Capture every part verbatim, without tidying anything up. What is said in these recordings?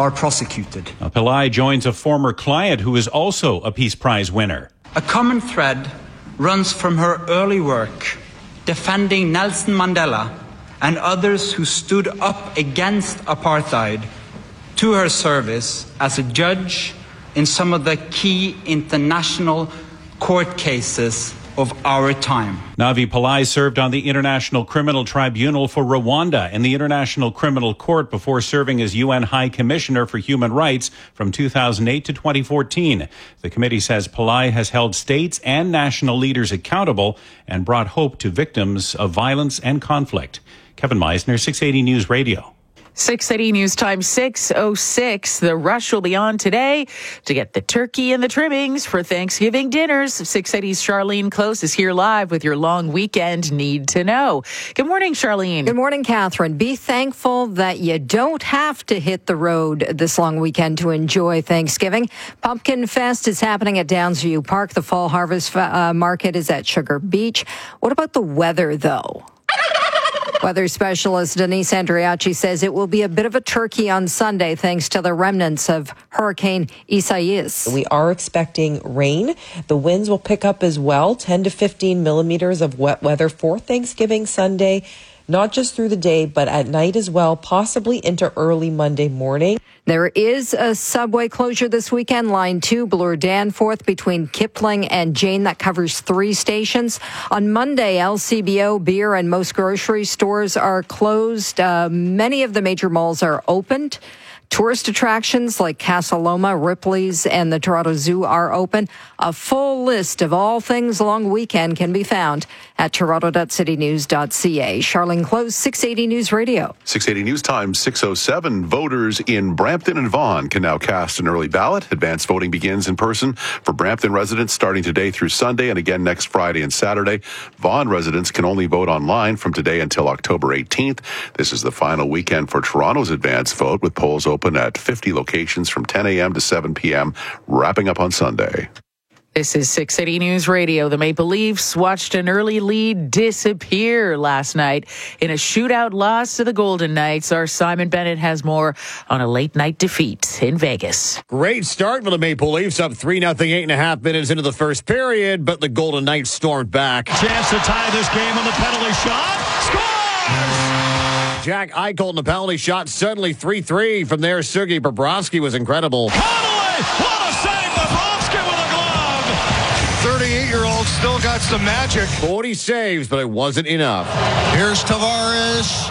are prosecuted. Now, Pillai joins a former client who is also a Peace Prize winner. A common thread runs from her early work defending Nelson Mandela and others who stood up against apartheid to her service as a judge in some of the key international court cases of our time. Navi Pillai served on the International Criminal Tribunal for Rwanda and the International Criminal Court before serving as U N High Commissioner for Human Rights from two thousand eight to twenty fourteen. The committee says Pillai has held states and national leaders accountable and brought hope to victims of violence and conflict. Kevin Meisner, six eighty News Radio. six eighty News Time, six oh six. The rush will be on today to get the turkey and the trimmings for Thanksgiving dinners. six eighty's Charlene Close is here live with your long weekend need to know. Good morning, Charlene. Good morning, Catherine. Be thankful that you don't have to hit the road this long weekend to enjoy Thanksgiving. Pumpkin Fest is happening at Downsview Park. The Fall Harvest uh, Market is at Sugar Beach. What about the weather, though? Weather specialist Denise Andriachi says it will be a bit of a turkey on Sunday thanks to the remnants of Hurricane Isaias. We are expecting rain. The winds will pick up as well, ten to fifteen millimeters of wet weather for Thanksgiving Sunday, not just through the day, but at night as well, possibly into early Monday morning. There is a subway closure this weekend, line two, Bloor Danforth between Kipling and Jane. That covers three stations. On Monday, L C B O, beer, and most grocery stores are closed. Uh, many of the major malls are opened. Tourist attractions like Casa Loma, Ripley's, and the Toronto Zoo are open. A full list of all things long weekend can be found at toronto dot city news dot c a. Charlene Close, six eighty News Radio. six eighty News Time, six oh seven. Voters in Brampton and Vaughan can now cast an early ballot. Advanced voting begins in person for Brampton residents starting today through Sunday and again next Friday and Saturday. Vaughan residents can only vote online from today until October eighteenth. This is the final weekend for Toronto's advanced vote, with polls open at fifty locations from ten a.m. to seven p.m., wrapping up on Sunday. This is six eighty News Radio. The Maple Leafs watched an early lead disappear last night in a shootout loss to the Golden Knights. Our Simon Bennett has more on a late-night defeat in Vegas. Great start for the Maple Leafs, up three nothing, eight and a half minutes into the first period, but the Golden Knights stormed back. Chance to tie this game on the penalty shot. Scores! Jack Eichel in the penalty shot, suddenly three three. From there, Sergei Bobrovsky was incredible. Connolly! What a save! Bobrovsky with a glove! thirty-eight-year-old still got some magic. forty saves, but it wasn't enough. Here's Tavares.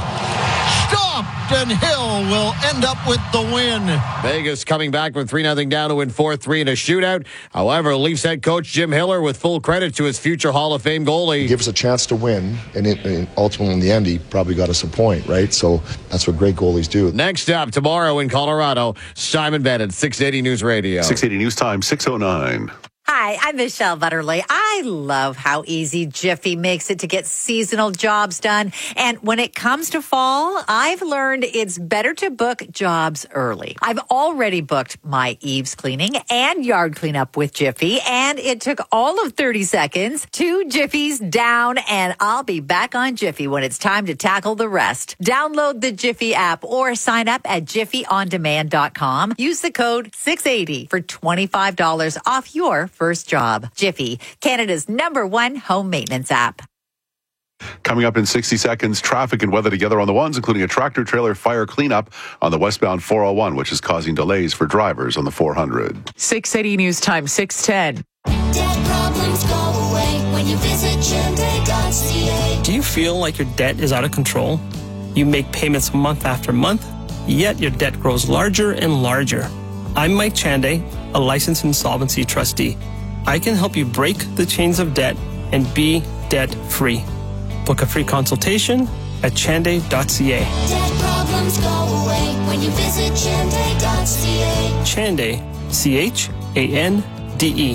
Stopped, and Hill will end up with the win. Vegas coming back from three nothing down to win four three in a shootout. However, Leafs head coach Jim Hiller with full credit to his future Hall of Fame goalie. Give us a chance to win, and, it, and ultimately in the end, he probably got us a point, right? So that's what great goalies do. Next up, tomorrow in Colorado, Simon Bennett, six eighty News Radio. six eighty News Time, six oh nine. Hi, I'm Michelle Butterly. I love how easy Jiffy makes it to get seasonal jobs done. And when it comes to fall, I've learned it's better to book jobs early. I've already booked my eaves cleaning and yard cleanup with Jiffy, and it took all of thirty seconds. Two Jiffies down, and I'll be back on Jiffy when it's time to tackle the rest. Download the Jiffy app or sign up at jiffy on demand dot com. Use the code six eighty for twenty-five dollars off your first job. Jiffy, Canada's number one home maintenance app. Coming up in sixty seconds, traffic and weather together on the ones, including a tractor trailer fire cleanup on the westbound four oh one, which is causing delays for drivers on the four hundred. six eighty News Time, six ten. Debt problems go away when you visit Chande dot c a. Do you feel like your debt is out of control? You make payments month after month, yet your debt grows larger and larger. I'm Mike Chande, a licensed insolvency trustee. I can help you break the chains of debt and be debt-free. Book a free consultation at chande dot c a. Debt problems go away when you visit Chande dot c a. Chande, C H A N D E.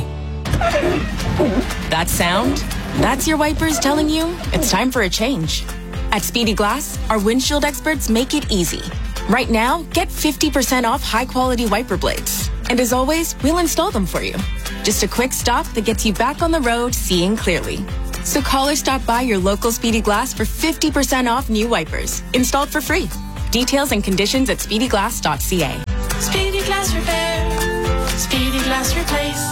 That sound? That's your wipers telling you it's time for a change. At Speedy Glass, our windshield experts make it easy. Right now, get fifty percent off high-quality wiper blades. And as always, we'll install them for you. Just a quick stop that gets you back on the road seeing clearly. So call or stop by your local Speedy Glass for fifty percent off new wipers, installed for free. Details and conditions at speedy glass dot c a. Speedy Glass Repair. Speedy Glass Replace.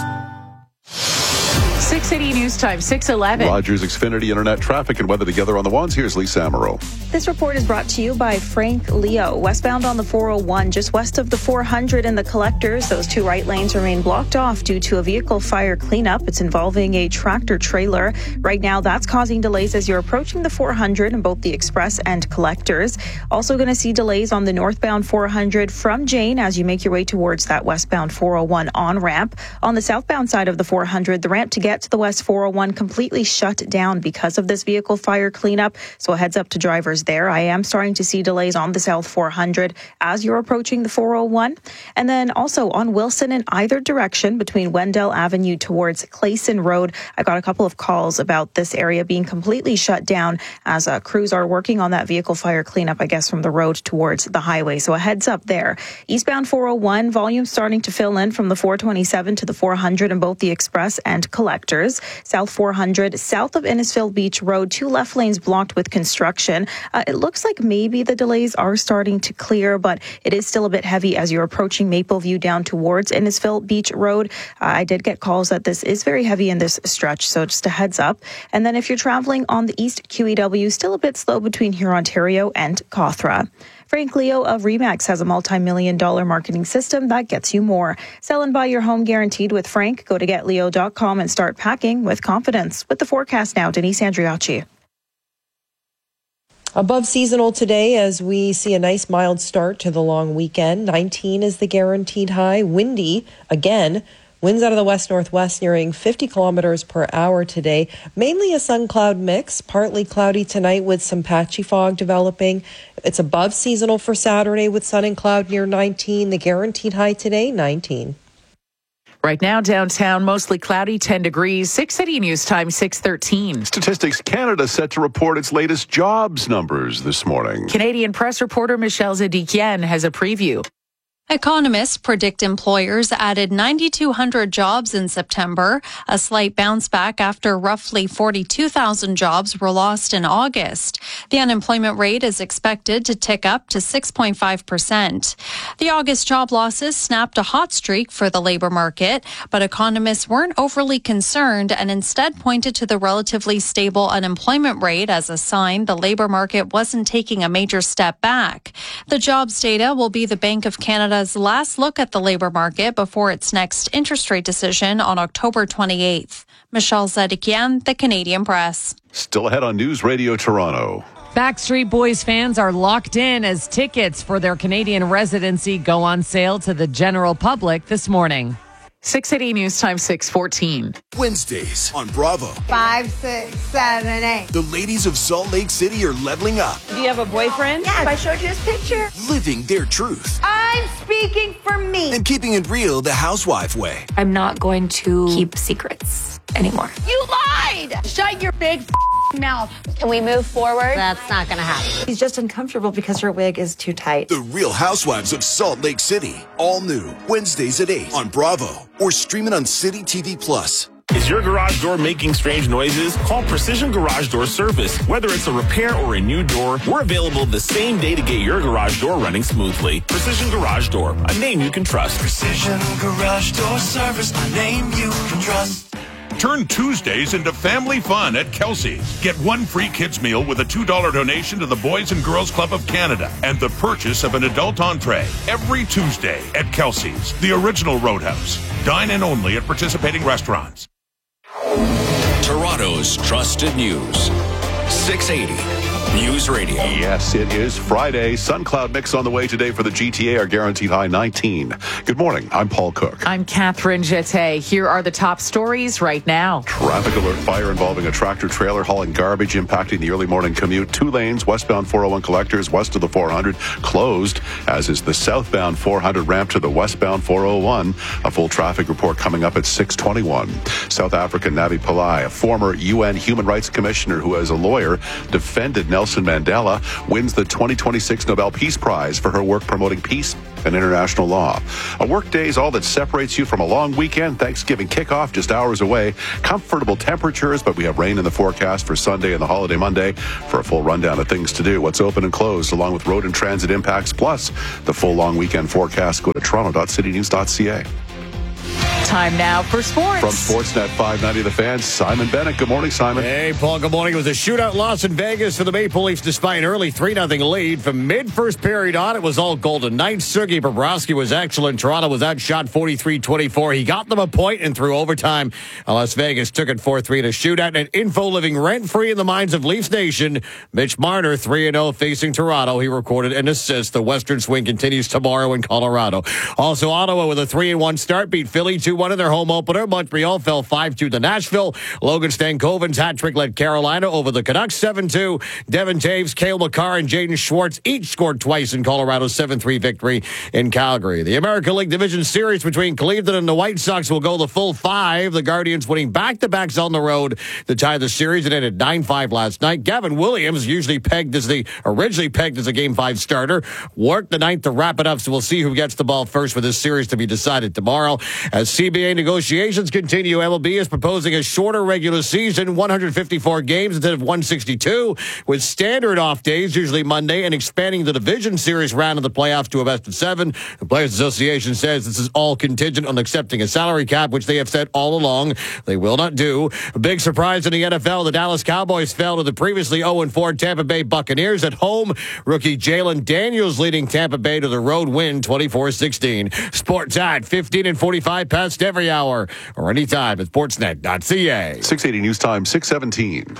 six eighty News Time, six eleven. Rogers Xfinity Internet traffic and weather together on the ones. Here's Lisa Amaro. This report is brought to you by Frank Leo. Westbound on the four oh one, just west of the four hundred and the collectors. Those two right lanes remain blocked off due to a vehicle fire cleanup. It's involving a tractor trailer. Right now, that's causing delays as you're approaching the four hundred in both the express and collectors. Also going to see delays on the northbound four hundred from Jane as you make your way towards that westbound four oh one on-ramp. On the southbound side of the four hundred, the ramp to get to the west four oh one completely shut down because of this vehicle fire cleanup. So a heads up to drivers there. I am starting to see delays on the south four hundred as you're approaching the four oh one. And then also on Wilson in either direction between Wendell Avenue towards Clayson Road. I got a couple of calls about this area being completely shut down as uh, crews are working on that vehicle fire cleanup, I guess, from the road towards the highway. So a heads up there. Eastbound four oh one, volume starting to fill in from the four twenty-seven to the four hundred in both the express and collectors. South four hundred, south of Innisfil Beach Road, two left lanes blocked with construction. Uh, it looks like maybe the delays are starting to clear, but it is still a bit heavy as you're approaching Mapleview down towards Innisfil Beach Road. Uh, I did get calls that this is very heavy in this stretch, so just a heads up. And then if you're traveling on the East Q E W, still a bit slow between here, Ontario and Cawthra. Frank Leo of Remax has a multi-million dollar marketing system that gets you more. Sell and buy your home guaranteed with Frank. Go to get leo dot com and start packing with confidence. With the forecast now, Denise Andriacci. Above seasonal today as we see a nice mild start to the long weekend. nineteen is the guaranteed high. Windy again. Winds out of the west-northwest nearing fifty kilometers per hour today. Mainly a sun-cloud mix, partly cloudy tonight with some patchy fog developing. It's above seasonal for Saturday with sun and cloud near nineteen. The guaranteed high today, nineteen. Right now, downtown, mostly cloudy, ten degrees. six eighty News Time, six thirteen. Statistics Canada set to report its latest jobs numbers this morning. Canadian press reporter Michelle Zedikian has a preview. Economists predict employers added nine thousand two hundred jobs in September, a slight bounce back after roughly forty-two thousand jobs were lost in August. The unemployment rate is expected to tick up to six point five percent. The August job losses snapped a hot streak for the labor market, but economists weren't overly concerned and instead pointed to the relatively stable unemployment rate as a sign the labor market wasn't taking a major step back. The jobs data will be the Bank of Canada's last look at the labor market before its next interest rate decision on October twenty-eighth. Michelle Zedikian, The Canadian Press. Still ahead on News Radio Toronto. Backstreet Boys fans are locked in as tickets for their Canadian residency go on sale to the general public this morning. six eighty News Time, six fourteen. Wednesdays on Bravo. Five, six, seven, eight. The ladies of Salt Lake City are leveling up. Do you have a boyfriend? Yes, I showed you his picture. Living their truth. I'm speaking for me. And keeping it real the housewife way. I'm not going to keep secrets anymore. You lied! Shut your big f- mouth. Can we move forward? That's not going to happen. He's just uncomfortable because her wig is too tight. The Real Housewives of Salt Lake City. All new. Wednesdays at eight on Bravo. Or streaming on City T V Plus. Is your garage door making strange noises? Call Precision Garage Door Service. Whether it's a repair or a new door, we're available the same day to get your garage door running smoothly. Precision Garage Door, a name you can trust. Precision Garage Door Service, a name you can trust. Turn Tuesdays into family fun at Kelsey's. Get one free kids meal with a two dollars donation to the Boys and Girls Club of Canada and the purchase of an adult entree every Tuesday at Kelsey's, the original Roadhouse. Dine in only at participating restaurants. Toronto's trusted news. six eighty News Radio. Yes, it is Friday. Sun cloud mix on the way today for the G T A. Our guaranteed high nineteen. Good morning. I'm Paul Cook. I'm Catherine Jette. Here are the top stories right now. Traffic alert fire involving a tractor trailer hauling garbage impacting the early morning commute. Two lanes, westbound four oh one collectors west of the four hundred closed, as is the southbound four hundred ramp to the westbound four oh one. A full traffic report coming up at six twenty-one. South African Navi Pillay, a former U N Human Rights Commissioner who as a lawyer defended Nelson Mandela, wins the twenty twenty-six Nobel Peace Prize for her work promoting peace and international law. A work day is all that separates you from a long weekend. Thanksgiving kickoff just hours away. Comfortable temperatures, but we have rain in the forecast for Sunday and the holiday Monday. For a full rundown of things to do, what's open and closed, along with road and transit impacts, plus the full long weekend forecast, go to toronto dot city news dot c a. Time now for sports. From Sportsnet five ninety The Fan, Simon Bennett. Good morning, Simon. Hey, Paul. Good morning. It was a shootout loss in Vegas for the Maple Leafs despite an early three nothing lead. From mid-first period on, it was all Golden Knights. Sergei Bobrovsky was excellent. Toronto was outshot forty-three twenty-four. He got them a point and through overtime. Las Vegas took it four three in a shootout. And info living rent-free in the minds of Leafs Nation. Mitch Marner, three and oh facing Toronto. He recorded an assist. The Western swing continues tomorrow in Colorado. Also, Ottawa with a three and one start beat Philly two one in their home opener. Montreal fell five two to Nashville. Logan Stankoven's hat trick led Carolina over the Canucks seven two. Devin Taves, Cale Makar, and Jaden Schwartz each scored twice in Colorado's seven three victory in Calgary. The American League Division Series between Cleveland and the White Sox will go the full five. The Guardians winning back-to-backs on the road to tie the series. It ended nine five last night. Gavin Williams, usually pegged as the originally pegged as a Game five starter, worked the ninth to wrap it up, so we'll see who gets the ball first for this series to be decided tomorrow. As C B A negotiations continue, M L B is proposing a shorter regular season, one hundred fifty-four games instead of one hundred sixty-two, with standard off days, usually Monday, and expanding the division series round of the playoffs to a best of seven. The Players Association says this is all contingent on accepting a salary cap, which they have said all along they will not do. A big surprise in the N F L, the Dallas Cowboys fell to the previously oh and four Tampa Bay Buccaneers at home. Rookie Jalen Daniels leading Tampa Bay to the road win twenty-four sixteen. Sports at fifteen and forty-five past every hour or anytime at sportsnet dot c a. six eighty News Time, six seventeen.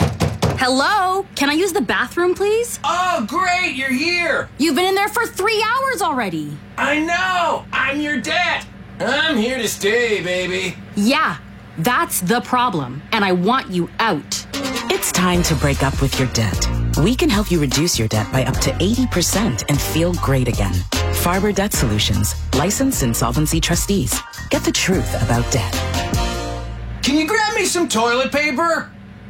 Hello? Can I use the bathroom, please? Oh, great, you're here. You've been in there for three hours already. I know. I'm your dad. I'm here to stay, baby. Yeah, that's the problem, and I want you out. It's time to break up with your debt. We can help you reduce your debt by up to eighty percent and feel great again. Farber Debt Solutions, licensed insolvency trustees. Get the truth about debt. Can you grab me some toilet paper?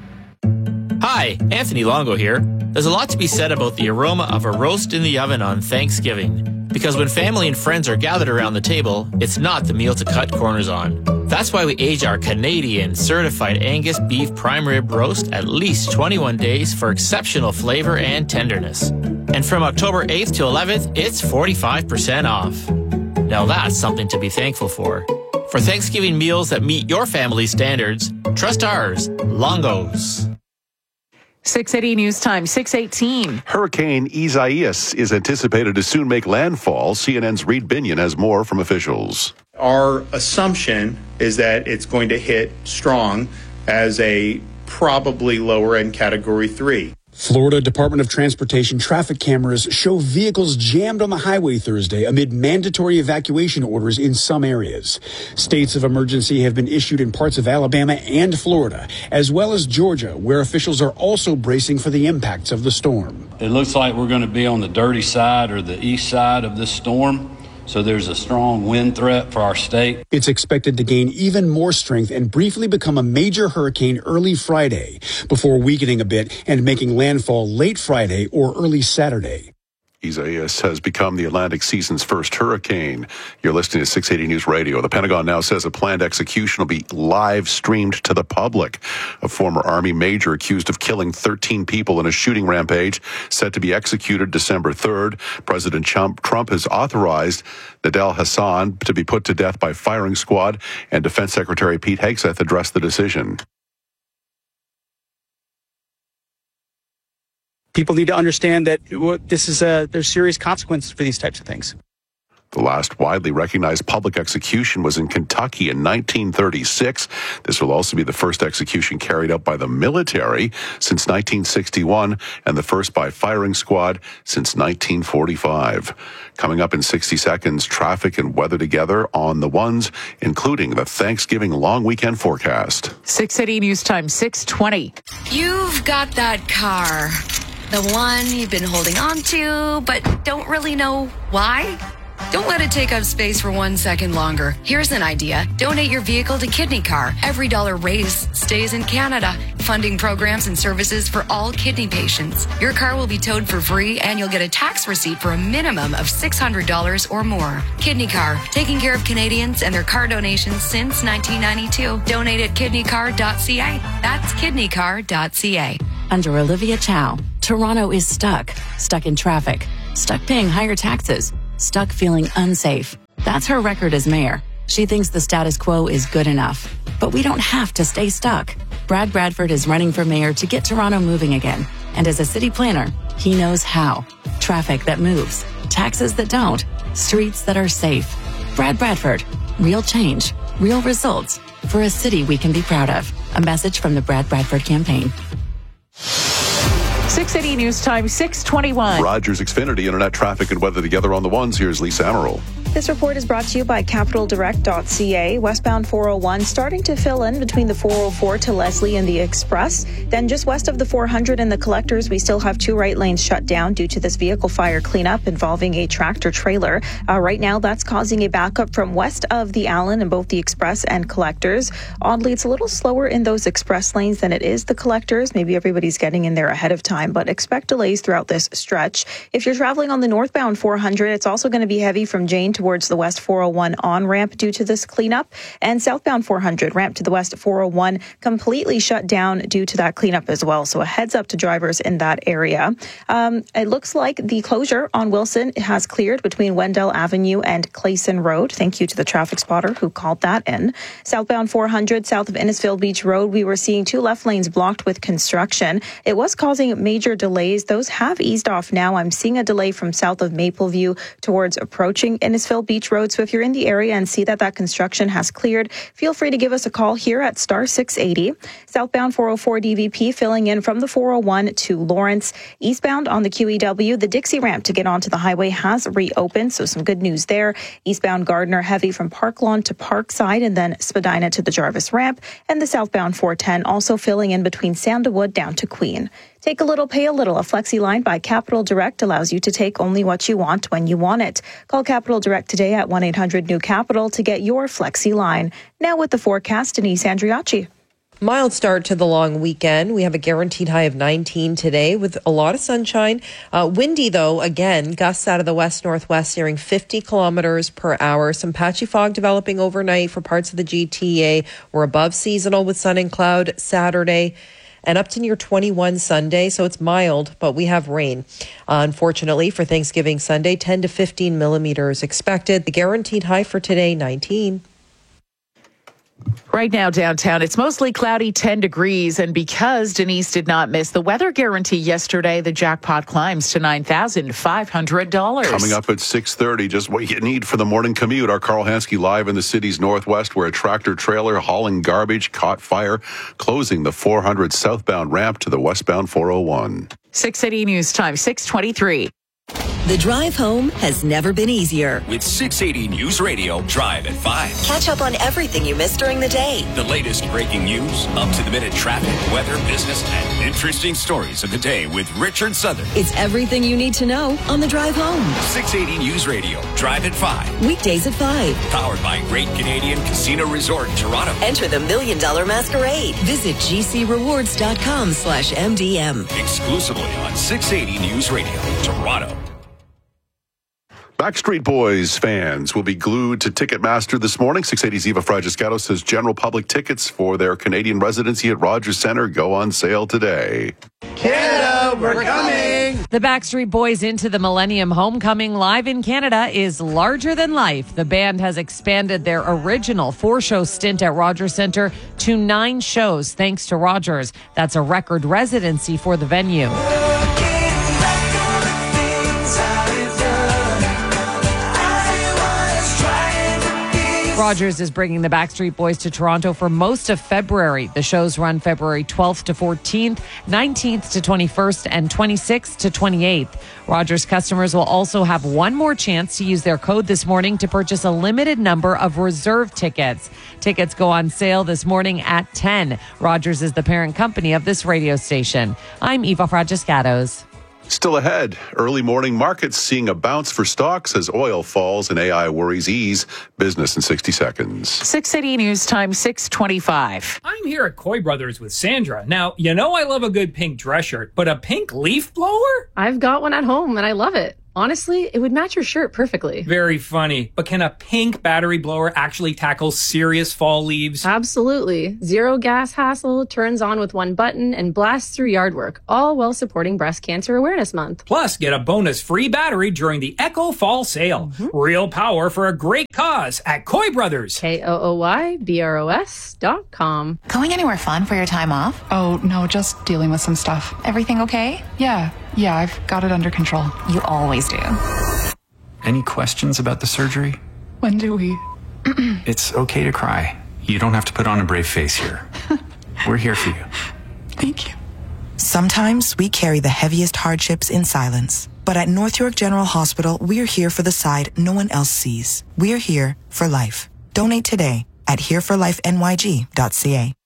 Hi, Anthony Longo here. There's a lot to be said about the aroma of a roast in the oven on Thanksgiving. Because when family and friends are gathered around the table, it's not the meal to cut corners on. That's why we age our Canadian certified Angus beef prime rib roast at least twenty-one days for exceptional flavor and tenderness. And from October eighth to eleventh, it's forty-five percent off. Now that's something to be thankful for. For Thanksgiving meals that meet your family's standards, trust ours, Longo's. six eighty News Time, six eighteen. Hurricane Isaias is anticipated to soon make landfall. C N N's Reed Binion has more from officials. Our assumption is that it's going to hit strong as a probably lower end category three. Florida Department of Transportation traffic cameras show vehicles jammed on the highway Thursday amid mandatory evacuation orders in some areas. States of emergency have been issued in parts of Alabama and Florida, as well as Georgia, where officials are also bracing for the impacts of the storm. It looks like we're going to be on the dirty side or the east side of this storm. So there's a strong wind threat for our state. It's expected to gain even more strength and briefly become a major hurricane early Friday before weakening a bit and making landfall late Friday or early Saturday. Isaias has become the Atlantic season's first hurricane. You're listening to six eighty News Radio. The Pentagon now says a planned execution will be live streamed to the public. A former Army major accused of killing thirteen people in a shooting rampage set to be executed December third. President Trump, Trump has authorized Nidal Hasan to be put to death by firing squad, and Defense Secretary Pete Hegseth addressed the decision. People need to understand that this is a, there's serious consequences for these types of things. The last widely recognized public execution was in Kentucky in nineteen thirty-six. This will also be the first execution carried out by the military since nineteen sixty-one and the first by firing squad since nineteen forty-five. Coming up in sixty seconds, traffic and weather together on the ones, including the Thanksgiving long weekend forecast. six eighty News Time, six twenty. You've got that car. The one you've been holding on to, but don't really know why? Don't let it take up space for one second longer. Here's an idea. Donate your vehicle to Kidney Car. Every dollar raised stays in Canada, funding programs and services for all kidney patients. Your car will be towed for free, and you'll get a tax receipt for a minimum of six hundred dollars or more. Kidney Car, taking care of Canadians and their car donations since nineteen ninety-two. Donate at kidney car dot c a. That's kidney car dot c a. Under Olivia Chow, Toronto is stuck. Stuck in traffic. Stuck paying higher taxes. Stuck feeling unsafe. That's her record as mayor. She thinks the status quo is good enough. But we don't have to stay stuck. Brad Bradford is running for mayor to get Toronto moving again. And as a city planner, he knows how. Traffic that moves. Taxes that don't. Streets that are safe. Brad Bradford. Real change. Real results. For a city we can be proud of. A message from the Brad Bradford campaign. six eighty News Time, six twenty-one. Rogers Xfinity Internet traffic and weather together on the ones. Here's Lisa Amaral. This report is brought to you by capital direct dot c a. Westbound four oh one starting to fill in between the four oh four to Leslie and the Express. Then just west of the four hundred and the Collectors, we still have two right lanes shut down due to this vehicle fire cleanup involving a tractor trailer. Uh, right now, that's causing a backup from west of the Allen in both the Express and Collectors. Oddly, it's a little slower in those Express lanes than it is the Collectors. Maybe everybody's getting in there ahead of time, but expect delays throughout this stretch. If you're traveling on the northbound four hundred, it's also going to be heavy from Jane to towards the west four oh one on-ramp due to this cleanup. And southbound four hundred, ramp to the west four oh one, completely shut down due to that cleanup as well. So a heads up to drivers in that area. Um, it looks like the closure on Wilson has cleared between Wendell Avenue and Clayson Road. Thank you to the traffic spotter who called that in. Southbound four hundred, south of Innisfil Beach Road, we were seeing two left lanes blocked with construction. It was causing major delays. Those have eased off now. I'm seeing a delay from south of Mapleview towards approaching Innisfil Beach Road. So if you're in the area and see that that construction has cleared, feel free to give us a call here at star six eighty. Southbound four oh four D V P filling in from the four oh one to Lawrence. Eastbound on the Q E W, the Dixie ramp to get onto the highway has reopened. So some good news there. Eastbound Gardner heavy from Park Lawn to Parkside and then Spadina to the Jarvis ramp. And the southbound four ten also filling in between Sandalwood down to Queen. Take a little, pay a little. A Flexi line by Capital Direct allows you to take only what you want when you want it. Call Capital Direct today at one eight hundred new capital to get your Flexi line. Now with the forecast, Denise Andriacci. Mild start to the long weekend. We have a guaranteed high of nineteen today with a lot of sunshine. Uh, windy, though, again, gusts out of the west-northwest nearing fifty kilometers per hour. Some patchy fog developing overnight for parts of the G T A. We're above seasonal with sun and cloud Saturday and up to near twenty-one Sunday, so it's mild, but we have rain. Uh, unfortunately, for Thanksgiving Sunday, ten to fifteen millimeters expected. The guaranteed high for today, nineteen. Right now downtown, it's mostly cloudy, ten degrees. And because Denise did not miss the weather guarantee yesterday, the jackpot climbs to nine thousand five hundred dollars. Coming up at six thirty, just what you need for the morning commute. Our Carl Hansky live in the city's northwest, where a tractor trailer hauling garbage caught fire, closing the four hundred southbound ramp to the westbound four oh one. six eighty News Time, six twenty-three. The drive home has never been easier. With six eighty News Radio, Drive at five. Catch up on everything you missed during the day. The latest breaking news, up-to-the-minute traffic, weather, business, and interesting stories of the day with Richard Southern. It's everything you need to know on the drive home. six eighty News Radio, Drive at five. Weekdays at five. Powered by Great Canadian Casino Resort, Toronto. Enter the Million Dollar Masquerade. Visit gcrewards.com slash MDM. Exclusively on six eighty News Radio, Toronto. Backstreet Boys fans will be glued to Ticketmaster this morning. six eighty's Eva Fragiscato says general public tickets for their Canadian residency at Rogers Centre go on sale today. Canada, we're coming! The Backstreet Boys Into the Millennium Homecoming live in Canada is larger than life. The band has expanded their original four-show stint at Rogers Centre to nine shows thanks to Rogers. That's a record residency for the venue. Rogers is bringing the Backstreet Boys to Toronto for most of February. The shows run February twelfth to fourteenth, nineteenth to twenty-first, and twenty-sixth to twenty-eighth. Rogers customers will also have one more chance to use their code this morning to purchase a limited number of reserve tickets. Tickets go on sale this morning at ten. Rogers is the parent company of this radio station. I'm Eva Fragiscatos. Still ahead, early morning markets seeing a bounce for stocks as oil falls and A I worries ease. Business in sixty seconds. six eighty News Time, six twenty-five. I'm here at Coy Brothers with Sandra. Now, you know I love a good pink dress shirt, but a pink leaf blower? I've got one at home and I love it. Honestly, it would match your shirt perfectly. Very funny. But can a pink battery blower actually tackle serious fall leaves? Absolutely. Zero gas hassle, turns on with one button, and blasts through yard work, all while supporting Breast Cancer Awareness Month. Plus, get a bonus free battery during the Echo Fall Sale. Mm-hmm. Real power for a great cause at Coy Brothers. K O O Y B R O S dot com. Going anywhere fun for your time off? Oh, no, just dealing with some stuff. Everything okay? Yeah. Yeah, I've got it under control. You always do. Any questions about the surgery? When do we? It's okay to cry. You don't have to put on a brave face here. We're here for you. Thank you. Sometimes we carry the heaviest hardships in silence. But at North York General Hospital, we're here for the side no one else sees. We're here for life. Donate today at here for life N Y G dot C A.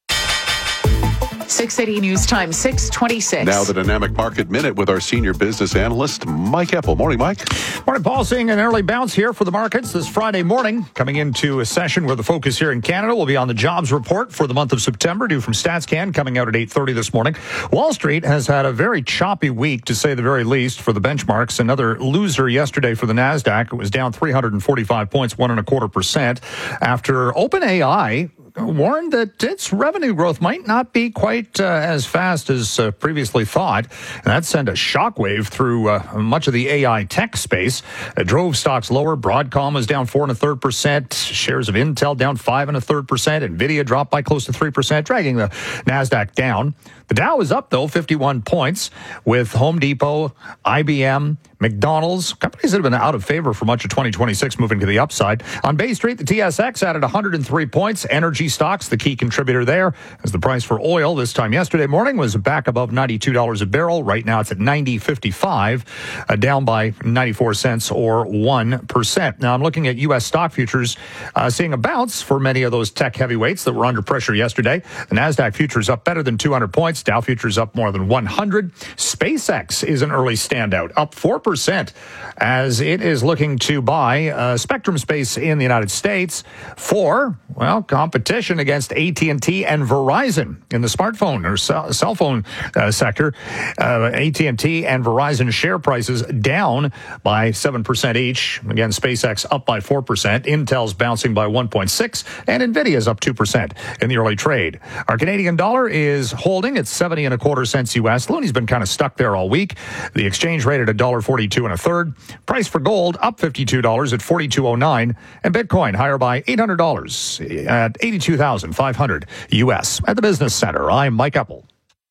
six eighty News Time, six twenty-six. Now the Dynamic Market Minute with our senior business analyst, Mike Epple. Morning, Mike. Morning, Paul. Seeing an early bounce here for the markets this Friday morning, coming into a session where the focus here in Canada will be on the jobs report for the month of September, due from StatsCan, coming out at eight thirty this morning. Wall Street has had a very choppy week, to say the very least, for the benchmarks. Another loser yesterday for the NASDAQ. It was down three hundred forty-five points, one and a quarter percent, after OpenAI warned that its revenue growth might not be quite uh, as fast as uh, previously thought. And that sent a shockwave through uh, much of the A I tech space. It drove stocks lower. Broadcom was down four and a third percent. Shares of Intel down five and a third percent. Nvidia dropped by close to three percent, dragging the NASDAQ down. The Dow is up, though, fifty-one points, with Home Depot, I B M, McDonald's, companies that have been out of favor for much of twenty twenty-six, moving to the upside. On Bay Street, the T S X added one hundred three points. Energy stocks, the key contributor there, as the price for oil this time yesterday morning was back above ninety-two dollars a barrel. Right now it's at ninety fifty-five, uh, down by ninety-four cents or one percent. Now I'm looking at U S stock futures, uh, seeing a bounce for many of those tech heavyweights that were under pressure yesterday. The NASDAQ futures up better than two hundred points. Dow futures up more than one hundred. SpaceX is an early standout, up four percent, as it is looking to buy uh, Spectrum Space in the United States for, well, competition against A T and T and Verizon in the smartphone or cell, cell phone uh, sector. Uh, A T and T and Verizon share prices down by seven percent each. Again, SpaceX up by four percent. Intel's bouncing by one point six, and Nvidia's up two percent in the early trade. Our Canadian dollar is holding at seventy and a quarter cents U S. Looney's been kind of stuck there all week. The exchange rate at one dollar forty-two and a third. Price for gold up fifty-two dollars at forty-two oh nine, and Bitcoin higher by eight hundred dollars at eighty-two thousand five hundred U S. At the Business Center, I'm Mike Epple.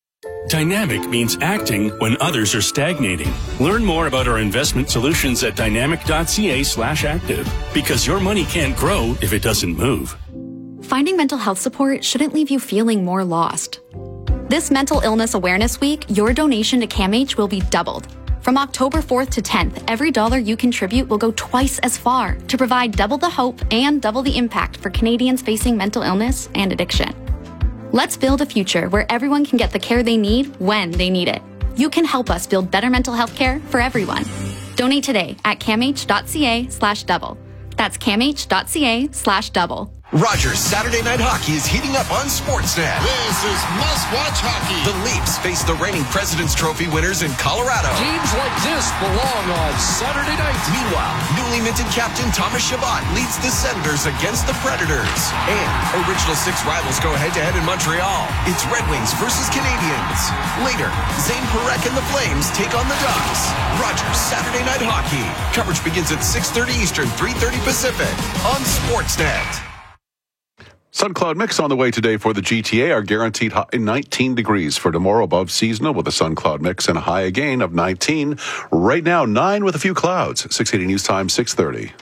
Dynamic means acting when others are stagnating. Learn more about our investment solutions at dynamic.ca slash active, because your money can't grow if it doesn't move. Finding mental health support shouldn't leave you feeling more lost. This Mental Illness Awareness Week, your donation to CAMH will be doubled. From October fourth to tenth, every dollar you contribute will go twice as far to provide double the hope and double the impact for Canadians facing mental illness and addiction. Let's build a future where everyone can get the care they need when they need it. You can help us build better mental health care for everyone. Donate today at camh.ca slash double. That's camh.ca slash double. Rogers Saturday Night Hockey is heating up on Sportsnet. This is must-watch hockey. The Leafs face the reigning President's Trophy winners in Colorado. Teams like this belong on Saturday night. Meanwhile, newly minted captain Thomas Chabot leads the Senators against the Predators. And original six rivals go head-to-head in Montreal. It's Red Wings versus Canadiens. Later, Zane Parekh and the Flames take on the Ducks. Rogers Saturday Night Hockey. Coverage begins at six thirty Eastern, three thirty Pacific on Sportsnet. Sun cloud mix on the way today for the G T A. Our guaranteed high nineteen degrees for tomorrow, above seasonal, with a sun cloud mix and a high again of nineteen. Right now, nine with a few clouds. six eighty News Time, six thirty.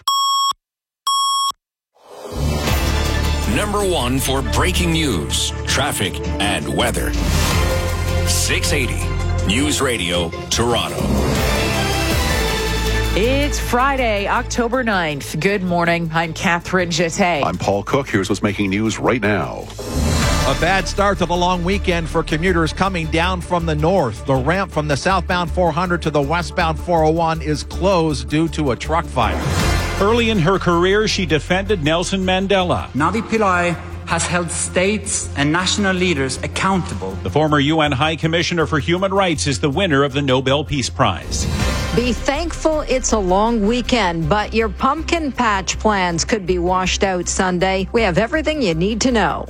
Number one for breaking news, traffic, and weather. six eighty News Radio, Toronto. It's Friday, October ninth. Good morning. I'm Catherine Jeté. I'm Paul Cook. Here's what's making news right now. A bad start to the long weekend for commuters coming down from the north. The ramp from the southbound four hundred to the westbound four oh one is closed due to a truck fire. Early in her career, she defended Nelson Mandela. Navi Pillai has held states and national leaders accountable. The former U N High Commissioner for Human Rights is the winner of the Nobel Peace Prize. Be thankful it's a long weekend, but your pumpkin patch plans could be washed out Sunday. We have everything you need to know.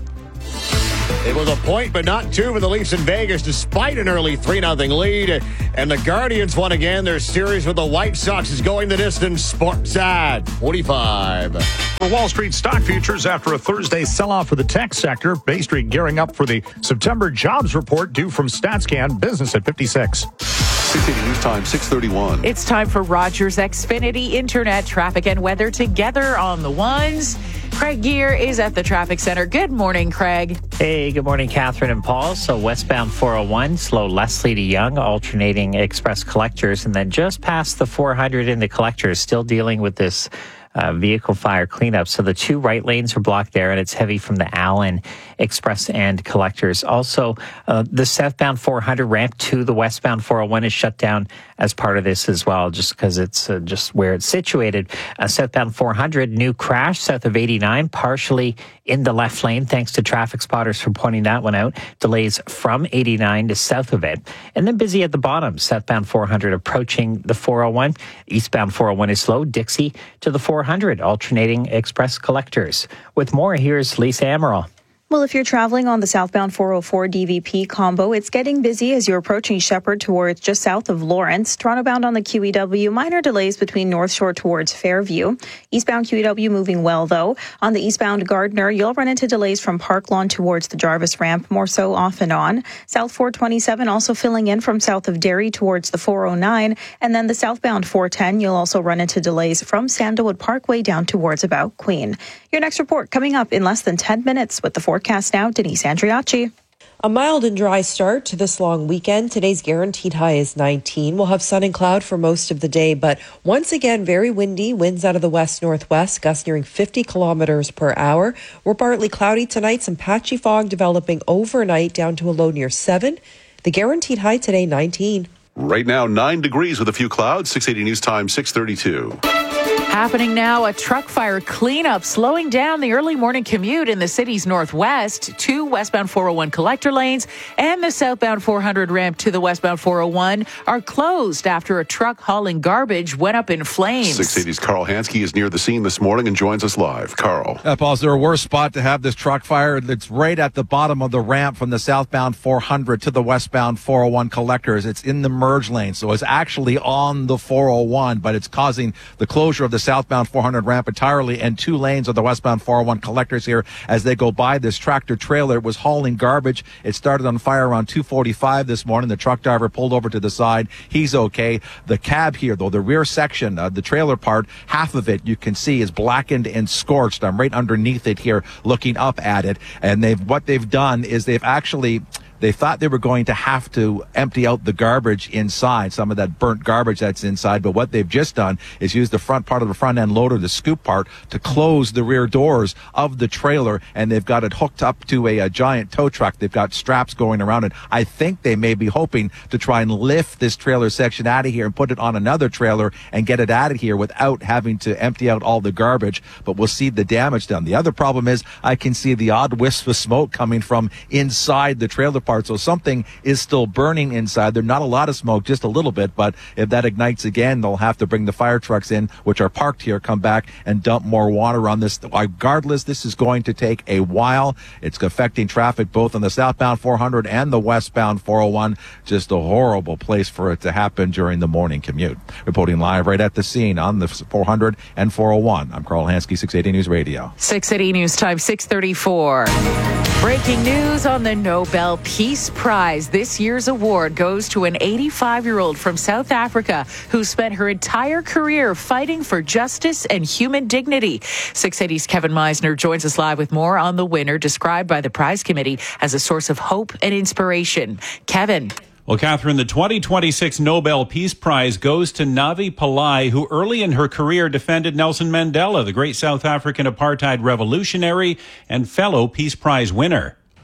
It was a point, but not two for the Leafs in Vegas, despite an early three nothing lead. And the Guardians won again. Their series with the White Sox is going the distance. Sportsat forty-five. For Wall Street stock futures, after a Thursday sell-off for the tech sector, Bay Street gearing up for the September jobs report due from StatsCan. Business at fifty-six. six eighty News Time, six thirty-one. It's time for Rogers Xfinity Internet traffic and weather together on the ones. Craig Gear is at the traffic center. Good morning, Craig. Hey, good morning, Catherine and Paul. So westbound four oh one, slow Leslie to Young, alternating express collectors, and then just past the four hundred in the collectors, still dealing with this Uh, vehicle fire cleanup. So the two right lanes are blocked there, and it's heavy from the Allen Express and collectors. Also, uh, the southbound four hundred ramp to the westbound four oh one is shut down as part of this as well, just because it's uh, just where it's situated. Uh, southbound four hundred, new crash south of eighty-nine, partially in the left lane, thanks to traffic spotters for pointing that one out. Delays from eighty-nine to south of it. And then busy at the bottom, southbound four hundred approaching the four oh one. Eastbound four oh one is slow, Dixie to the four hundred, alternating express collectors. With more, here's Lisa Amaral. Well, if you're traveling on the southbound four oh four D V P combo, it's getting busy as you're approaching Shepherd towards just south of Lawrence. Toronto bound on the Q E W, minor delays between North Shore towards Fairview. Eastbound Q E W moving well, though. On the eastbound Gardner, you'll run into delays from Park Lawn towards the Jarvis ramp, more so off and on. South four twenty-seven also filling in from south of Derry towards the four oh nine. And then the southbound four ten, you'll also run into delays from Sandalwood Parkway down towards about Queen. Your next report coming up in less than ten minutes with the forecast now, Denise Andriacci. A mild and dry start to this long weekend. Today's guaranteed high is nineteen. We'll have sun and cloud for most of the day, but once again, very windy. Winds out of the west-northwest, gusts nearing fifty kilometers per hour. We're partly cloudy tonight. Some patchy fog developing overnight down to a low near seven. The guaranteed high today, nineteen. Right now, nine degrees with a few clouds. six eighty News Time, six thirty-two. Happening now, a truck fire cleanup slowing down the early morning commute in the city's northwest. Two westbound four oh one collector lanes and the southbound four hundred ramp to the westbound four oh one are closed after a truck hauling garbage went up in flames. six eighty's Carl Hansky is near the scene this morning and joins us live. Carl. Uh, Paul, is there a worse spot to have this truck fire? It's right at the bottom of the ramp from the southbound four hundred to the westbound four oh one collectors. It's in the merge lane, so it's actually on the four oh one, but it's causing the closure of the southbound four hundred ramp entirely and two lanes of the westbound four oh one collectors here as they go by. This tractor trailer was hauling garbage. It started on fire around two forty-five this morning. The truck driver pulled over to the side. He's okay. The cab here, though, the rear section, uh, the trailer part, half of it you can see is blackened and scorched. I'm right underneath it here looking up at it. And they've what they've done is they've actually... They thought they were going to have to empty out the garbage inside, some of that burnt garbage that's inside. But what they've just done is use the front part of the front end loader, the scoop part, to close the rear doors of the trailer. And they've got it hooked up to a, a giant tow truck. They've got straps going around it. I think they may be hoping to try and lift this trailer section out of here and put it on another trailer and get it out of here without having to empty out all the garbage. But we'll see the damage done. The other problem is I can see the odd wisp of smoke coming from inside the trailer part. So something is still burning inside. There's not a lot of smoke, just a little bit, but if that ignites again, they'll have to bring the fire trucks in, which are parked here, come back and dump more water on this. Regardless, this is going to take a while. It's affecting traffic both on the southbound four hundred and the westbound four oh one. Just a horrible place for it to happen during the morning commute. Reporting live right at the scene on the four hundred and four oh one. I'm Carl Hansky, six eighty News Radio. six eighty News Time, six thirty-four. Breaking news on the Nobel Peace Prize. This year's award goes to an eighty-five-year-old from South Africa who spent her entire career fighting for justice and human dignity. six eighty's Kevin Meisner joins us live with more on the winner, described by the prize committee as a source of hope and inspiration. Kevin. Well, Catherine, the twenty twenty-six Nobel Peace Prize goes to Navi Pillai, who early in her career defended Nelson Mandela, the great South African apartheid revolutionary and fellow Peace Prize winner.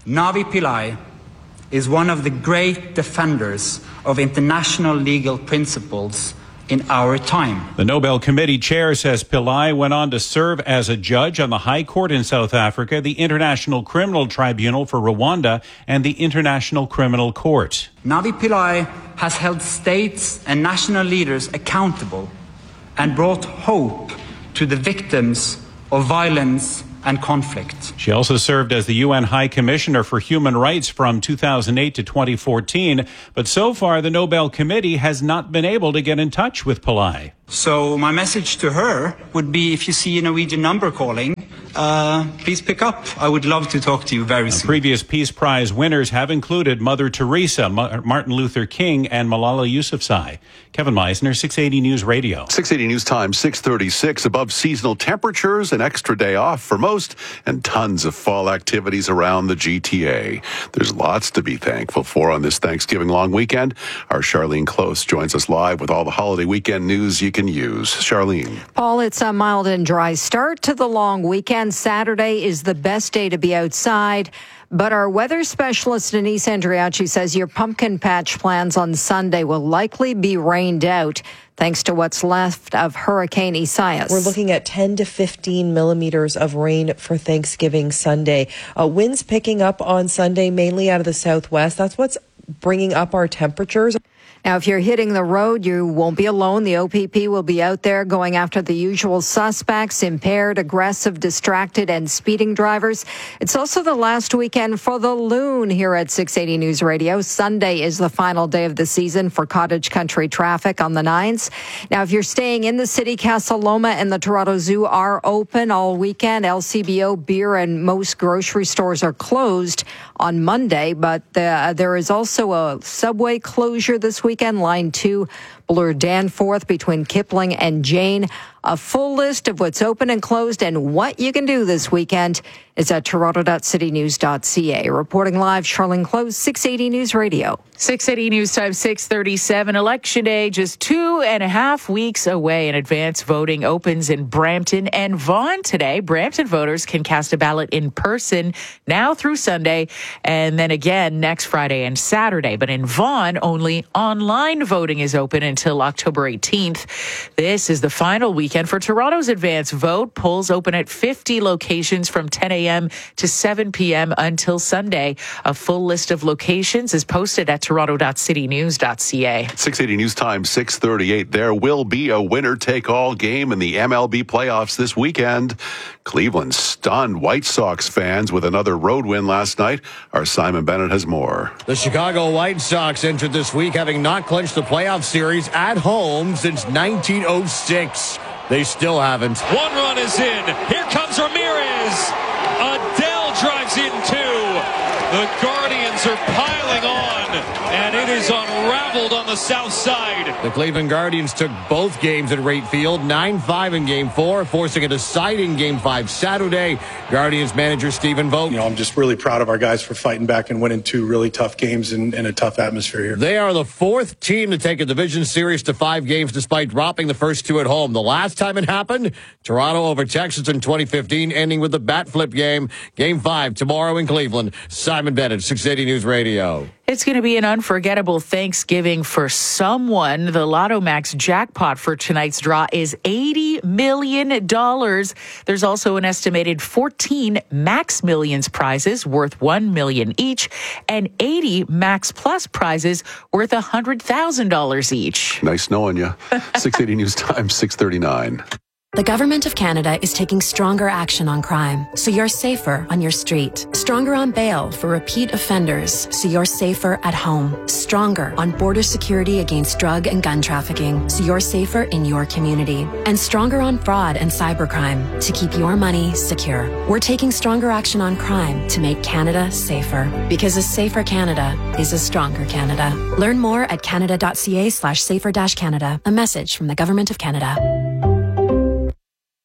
Navi Pillai is one of the great defenders of international legal principles in our time. The Nobel Committee chair says Pillai went on to serve as a judge on the High Court in South Africa, the International Criminal Tribunal for Rwanda, and the International Criminal Court. Navi Pillai has held states and national leaders accountable and brought hope to the victims of violence and conflict. She also served as the U N High Commissioner for Human Rights from two thousand eight to twenty fourteen, but so far the Nobel Committee has not been able to get in touch with Pillai. So my message to her would be, if you see a Norwegian number calling, uh, please pick up. I would love to talk to you very soon. Previous Peace Prize winners have included Mother Teresa, Ma- Martin Luther King, and Malala Yousafzai. Kevin Meisner, six eighty News Radio. six eighty News Time, six thirty-six. Above seasonal temperatures, an extra day off for most, and tons of fall activities around the G T A. There's lots to be thankful for on this Thanksgiving long weekend. Our Charlene Close joins us live with all the holiday weekend news you can use. Charlene. Paul, it's a mild and dry start to the long weekend. Saturday is the best day to be outside. But our weather specialist, Denise Andriacci, says your pumpkin patch plans on Sunday will likely be rained out thanks to what's left of Hurricane Isaias. We're looking at ten to fifteen millimeters of rain for Thanksgiving Sunday. Uh, winds picking up on Sunday, mainly out of the southwest. That's what's bringing up our temperatures. Now, if you're hitting the road, you won't be alone. The O P P will be out there going after the usual suspects, impaired, aggressive, distracted, and speeding drivers. It's also the last weekend for the Loon here at six eighty News Radio. Sunday is the final day of the season for cottage country traffic on the nines. Now, if you're staying in the city, Casa Loma and the Toronto Zoo are open all weekend. L C B O, beer, and most grocery stores are closed on Monday, but the, there is also a subway closure this weekend. Line two, Bloor Danforth between Kipling and Jane. A full list of what's open and closed and what you can do this weekend is at toronto dot city news dot c a. Reporting live, Charlene Close, six eighty News Radio. six eighty News Time, six thirty-seven. Election Day just two and a half weeks away, and advance voting opens in Brampton and Vaughan today. Brampton voters can cast a ballot in person now through Sunday, and then again next Friday and Saturday. But in Vaughan, only online voting is open until October eighteenth. This is the final weekend for Toronto's advance vote. Polls open at fifty locations from ten a.m. to seven p.m. until Sunday. A full list of locations is posted at toronto dot city news dot c a. six eighty News Time, six thirty-eight. There will be a winner-take-all game in the M L B playoffs this weekend. Cleveland stunned White Sox fans with another road win last night. Our Simon Bennett has more. The Chicago White Sox entered this week having not clinched the playoff series at home since nineteen oh six. They still haven't. One run is in. Here comes Ramirez. Adele drives in two. The Guardians are piling on, and it is unraveled on the south side. The Cleveland Guardians took both games at Rate Field, nine five in Game four, forcing a deciding Game five Saturday. Guardians manager Stephen Vogt. You know, I'm just really proud of our guys for fighting back and winning two really tough games in, in a tough atmosphere here. They are the fourth team to take a division series to five games despite dropping the first two at home. The last time it happened, Toronto over Texas in twenty fifteen, ending with the bat flip game. Game five tomorrow in Cleveland. Simon Bennett, six eighty News Radio. It's going to be an unforgettable Thanksgiving for someone. The Lotto Max jackpot for tonight's draw is eighty million dollars. There's also an estimated fourteen Max Millions prizes worth one million dollars each and eighty Max Plus prizes worth one hundred thousand dollars each. Nice knowing you. six eighty News Time, six thirty-nine. The Government of Canada is taking stronger action on crime, so you're safer on your street. Stronger on bail for repeat offenders, so you're safer at home. Stronger on border security against drug and gun trafficking, so you're safer in your community. And stronger on fraud and cybercrime, to keep your money secure. We're taking stronger action on crime to make Canada safer. Because a safer Canada is a stronger Canada. Learn more at canada dot c a slash safer dash Canada. A message from the Government of Canada.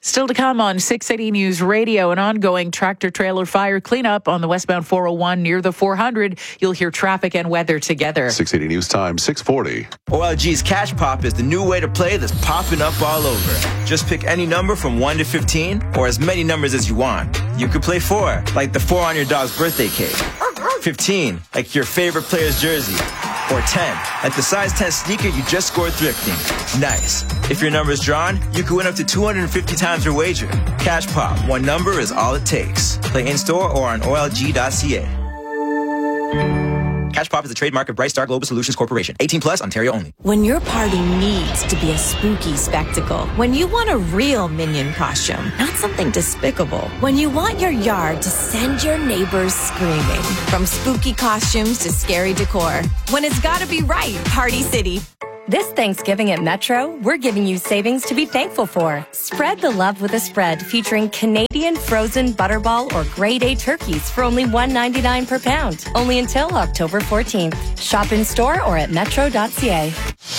Still to come on six eighty News Radio, an ongoing tractor-trailer fire cleanup on the westbound four oh one near the four hundred. You'll hear traffic and weather together. six eighty News Time, six forty. O L G's Cash Pop is the new way to play that's popping up all over. Just pick any number from one to fifteen, or as many numbers as you want. You could play four, like the four on your dog's birthday cake. fifteen, like your favorite player's jersey. Or ten, like the size ten sneaker you just scored thrifting. Nice. If your number is drawn, you can win up to two hundred fifty times your wager. Cash Pop, one number is all it takes. Play in-store or on O L G dot C A. Cash Pop is a trademark of Bright Star Global Solutions Corporation. eighteen plus, Ontario only. When your party needs to be a spooky spectacle. When you want a real Minion costume, not something despicable. When you want your yard to send your neighbors screaming. From spooky costumes to scary decor. When it's gotta be right, Party City. This Thanksgiving at Metro, we're giving you savings to be thankful for. Spread the love with a spread featuring Canadian frozen butterball or grade A turkeys for only one ninety-nine per pound. Only until October fourteenth. Shop in store or at metro dot c a.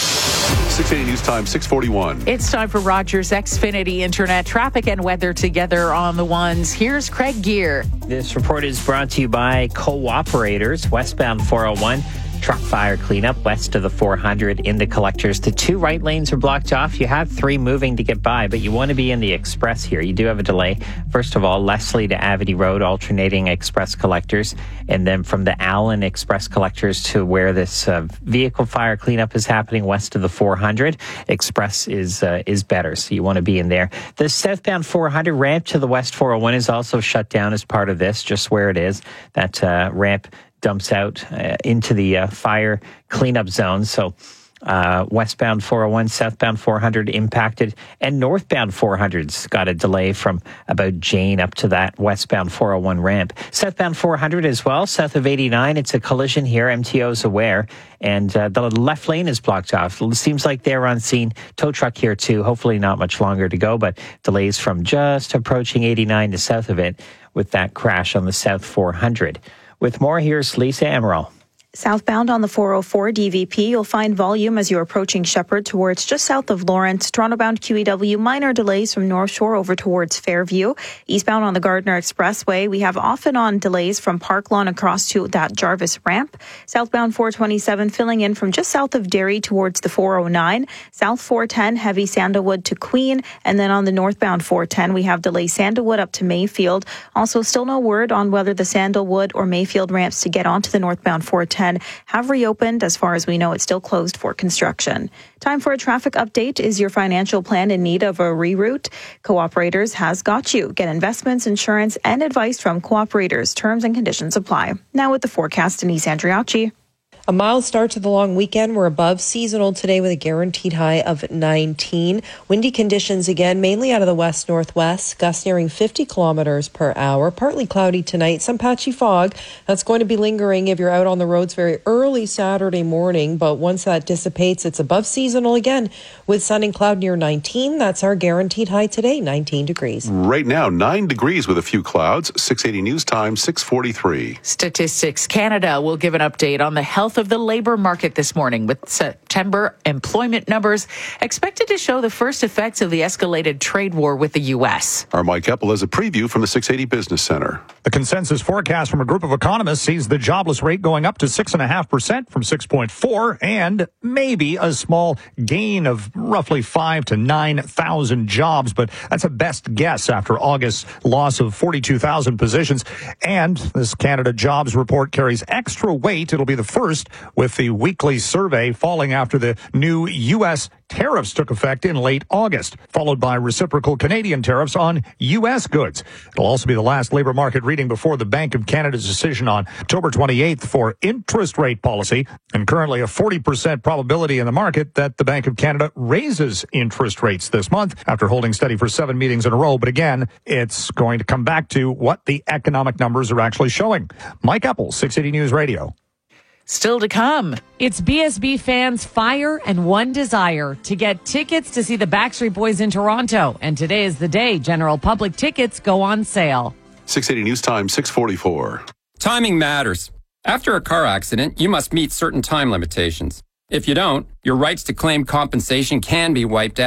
six eighty News Time, six forty-one. It's time for Rogers Xfinity Internet traffic and weather together on the ones. Here's Craig Gear. This report is brought to you by Cooperators, westbound four oh one. Truck fire cleanup west of the four hundred in the collectors. The two right lanes are blocked off. You have three moving to get by, but you want to be in the express here. You do have a delay. First of all, Leslie to Avity Road, alternating express collectors, and then from the Allen express collectors to where this uh, vehicle fire cleanup is happening west of the four hundred. Express is uh, is better, so you want to be in there. The southbound four hundred ramp to the west four oh one is also shut down as part of this, just where it is. That uh, ramp dumps out uh, into the uh, fire cleanup zone. So uh, westbound four oh one, southbound four hundred impacted, and northbound four hundred's got a delay from about Jane up to that westbound four oh one ramp. Southbound four hundred as well, south of eighty-nine. It's a collision here. M T O's aware. And uh, the left lane is blocked off. It seems like they're on scene. Tow truck here too. Hopefully not much longer to go, but delays from just approaching eighty-nine to south of it with that crash on the south four hundred. With more, here's Lisa Amaral. Southbound on the four oh four D V P, you'll find volume as you're approaching Shepherd towards just south of Lawrence. Toronto-bound Q E W, minor delays from North Shore over towards Fairview. Eastbound on the Gardiner Expressway, we have off and on delays from Park Lawn across to that Jarvis ramp. Southbound four twenty-seven filling in from just south of Derry towards the four oh nine. South four ten, heavy Sandalwood to Queen. And then on the northbound four ten, we have delays Sandalwood up to Mayfield. Also, still no word on whether the Sandalwood or Mayfield ramps to get onto the northbound four ten have reopened. As far as we know, it's still closed for construction. Time for a traffic update. Is your financial plan in need of a reroute? Cooperators has got you. Get investments, insurance, and advice from Cooperators. Terms and conditions apply. Now with the forecast, Denise Andriacci. A mild start to the long weekend. We're above seasonal today with a guaranteed high of nineteen. Windy conditions again, mainly out of the west-northwest. Gusts nearing fifty kilometers per hour. Partly cloudy tonight. Some patchy fog. That's going to be lingering if you're out on the roads very early Saturday morning. But once that dissipates, it's above seasonal again with sun and cloud near nineteen. That's our guaranteed high today, nineteen degrees. Right now, nine degrees with a few clouds. six eighty News Time, six forty-three. Statistics Canada will give an update on the health of the labor market this morning, with September employment numbers expected to show the first effects of the escalated trade war with the U S. Our Mike Eppel has a preview from the six eighty Business Center. The consensus forecast from a group of economists sees the jobless rate going up to six point five percent from six point four, and maybe a small gain of roughly five to nine thousand jobs, but that's a best guess after August's loss of forty-two thousand positions. And this Canada Jobs Report carries extra weight. It'll be the first with the weekly survey falling after the new U S tariffs took effect in late August, followed by reciprocal Canadian tariffs on U S goods. It'll also be the last labor market reading before the Bank of Canada's decision on October twenty-eighth for interest rate policy, and currently a forty percent probability in the market that the Bank of Canada raises interest rates this month after holding steady for seven meetings in a row. But again, it's going to come back to what the economic numbers are actually showing. Mike Eppel, six eighty News Radio. Still to come. It's B S B fans' fire and one desire: to get tickets to see the Backstreet Boys in Toronto. And today is the day general public tickets go on sale. six eighty News Time, six forty-four. Timing matters. After a car accident, you must meet certain time limitations. If you don't, your rights to claim compensation can be wiped out.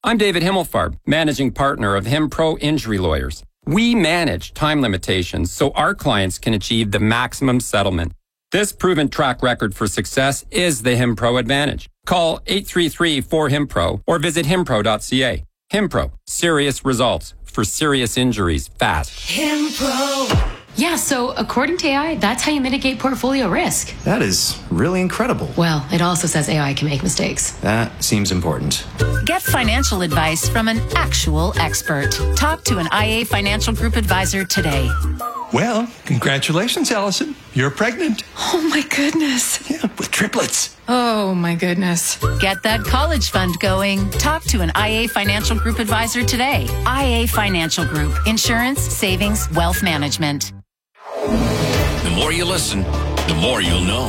I'm David Himmelfarb, managing partner of HimPro Injury Lawyers. We manage time limitations so our clients can achieve the maximum settlement. This proven track record for success is the HimPro advantage. Call eight three three, four, HIMPRO or visit himpro dot c a. HimPro, serious results for serious injuries fast. HimPro. Yeah, so according to A I, that's how you mitigate portfolio risk. That is really incredible. Well, it also says A I can make mistakes. That seems important. Get financial advice from an actual expert. Talk to an I A Financial Group advisor today. Well, congratulations, Allison. You're pregnant. Oh, my goodness. Yeah, with triplets. Oh, my goodness. Get that college fund going. Talk to an I A Financial Group advisor today. I A Financial Group. Insurance, savings, wealth management. The more you listen, the more you'll know.